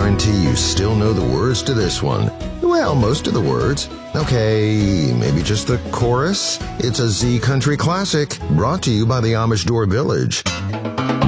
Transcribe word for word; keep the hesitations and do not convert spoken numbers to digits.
guarantee you still know the words to this one. Well, most of the words. Okay, maybe just the chorus? It's a Z Country classic, brought to you by the Amish Door Village.